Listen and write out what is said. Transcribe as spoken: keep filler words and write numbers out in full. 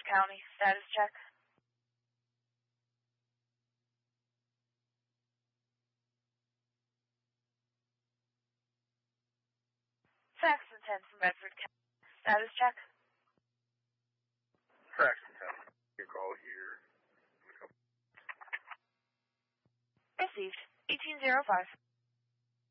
County, status check. Saxon ten from Bedford County, status check. Saxon ten, your call here. Received, eighteen oh five.